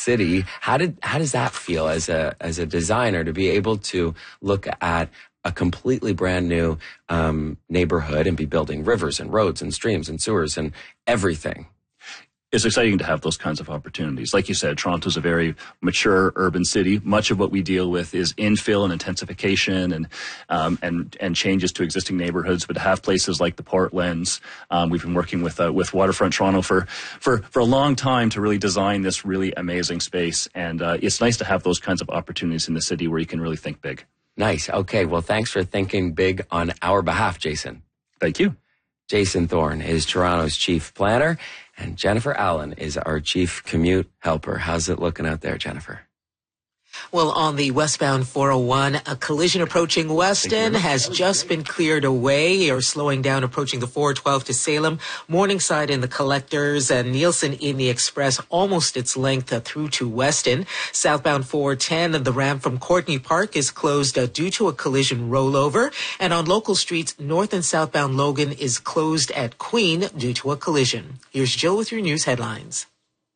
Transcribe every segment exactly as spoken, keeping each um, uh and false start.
city. How did how does that feel as a as a designer to be able to look at a completely brand new um, neighborhood and be building rivers and roads and streams and sewers and everything? It's exciting to have those kinds of opportunities. Like you said, Toronto's a very mature urban city. Much of what we deal with is infill and intensification and um, and and changes to existing neighborhoods. But to have places like the Portlands, um, we've been working with uh, with Waterfront Toronto for for for a long time to really design this really amazing space. And uh, it's nice to have those kinds of opportunities in the city where you can really think big. Nice. Okay. Well, thanks for thinking big on our behalf, Jason. Thank you. Jason Thorne is Toronto's chief planner, and Jennifer Allen is our chief commute helper. How's it looking out there, Jennifer? Well, on the westbound four oh one, a collision approaching Weston has just been cleared away or slowing down approaching the four twelve to Salem. Morningside in the Collectors and Nielsen in the Express, almost its length uh, through to Weston. Southbound four ten, the ramp from Courtney Park is closed uh, due to a collision rollover. And on local streets, north and southbound Logan is closed at Queen due to a collision. Here's Jill with your news headlines.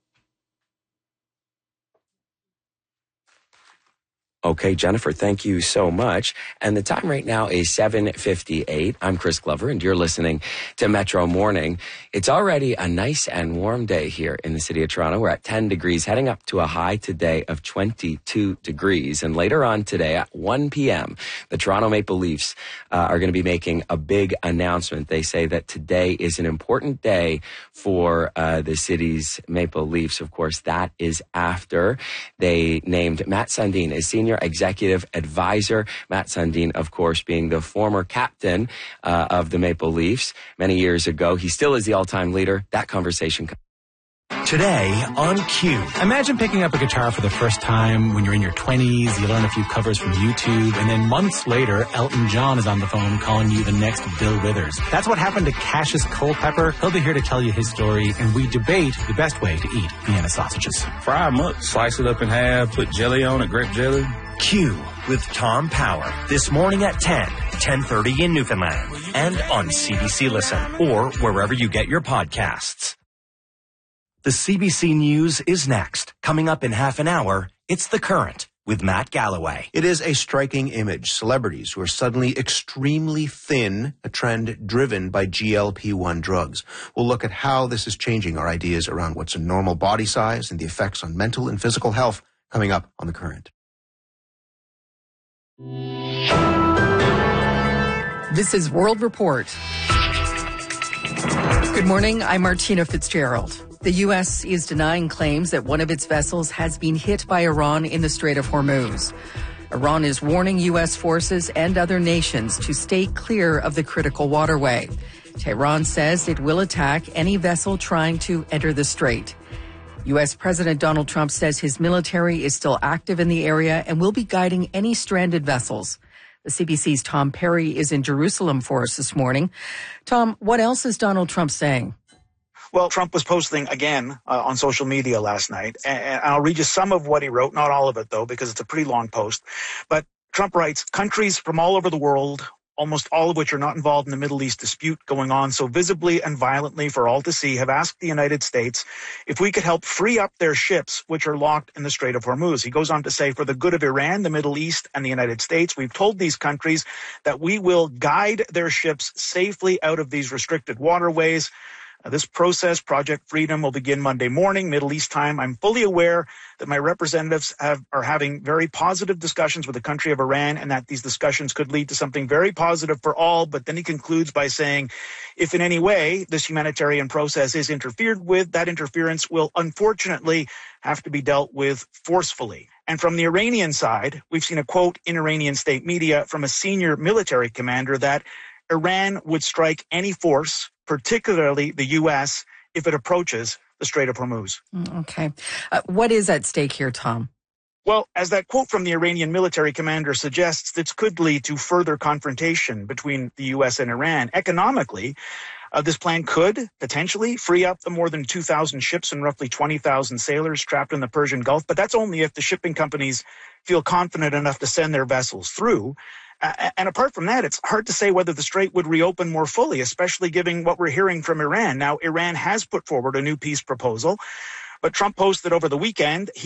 Okay, Jennifer, thank you so much. And the time right now is seven fifty-eight. I'm Chris Glover, and you're listening to Metro Morning. It's already a nice and warm day here in the city of Toronto. We're at ten degrees, heading up to a high today of twenty-two degrees. And later on today at one p.m., the Toronto Maple Leafs uh, are going to be making a big announcement. They say that today is an important day for uh, the city's Maple Leafs. Of course, that is after they named Matt Sundin as senior executive advisor. Matt Sundin, of course, being the former captain uh, of the Maple Leafs many years ago. He still is the all-time leader. That conversation. Today on Q. Imagine picking up a guitar for the first time when you're in your twenties. You learn a few covers from YouTube, and then months later, Elton John is on the phone calling you the next Bill Withers. That's what happened to Cassius Culpepper. He'll be here to tell you his story, and we debate the best way to eat Vienna sausages. Fry them up, slice it up in half, put jelly on it, grape jelly. Q with Tom Power. This morning at ten, ten thirty in Newfoundland, and on C B C Listen, or wherever you get your podcasts. The C B C News is next. Coming up in half an hour, it's The Current with Matt Galloway. It is a striking image. Celebrities who are suddenly extremely thin, a trend driven by G L P one drugs. We'll look at how this is changing our ideas around what's a normal body size and the effects on mental and physical health coming up on The Current. This is World Report. Good morning, I'm Martina Fitzgerald. The U S is denying claims that one of its vessels has been hit by Iran in the Strait of Hormuz. Iran is warning U S forces and other nations to stay clear of the critical waterway. Tehran says it will attack any vessel trying to enter the strait. U S President Donald Trump says his military is still active in the area and will be guiding any stranded vessels. The C B C's Tom Perry is in Jerusalem for us this morning. Tom, what else is Donald Trump saying? Well, Trump was posting again uh, on social media last night, and, and I'll read you some of what he wrote, not all of it, though, because it's a pretty long post. But Trump writes, countries from all over the world, almost all of which are not involved in the Middle East dispute going on so visibly and violently for all to see, have asked the United States if we could help free up their ships, which are locked in the Strait of Hormuz. He goes on to say, for the good of Iran, the Middle East, and the United States, we've told these countries that we will guide their ships safely out of these restricted waterways. Uh, this process, Project Freedom, will begin Monday morning, Middle East time. I'm fully aware that my representatives have, are having very positive discussions with the country of Iran, and that these discussions could lead to something very positive for all. But then he concludes by saying, if in any way this humanitarian process is interfered with, that interference will unfortunately have to be dealt with forcefully. And from the Iranian side, we've seen a quote in Iranian state media from a senior military commander that Iran would strike any force, particularly the U S, if it approaches the Strait of Hormuz. Okay. Uh, what is at stake here, Tom? Well, as that quote from the Iranian military commander suggests, this could lead to further confrontation between the U S and Iran. Economically, uh, this plan could potentially free up the more than two thousand ships and roughly twenty thousand sailors trapped in the Persian Gulf, but that's only if the shipping companies feel confident enough to send their vessels through. Uh, and apart from that, it's hard to say whether the strait would reopen more fully, especially given what we're hearing from Iran. Now, Iran has put forward a new peace proposal, but Trump posted over the weekend he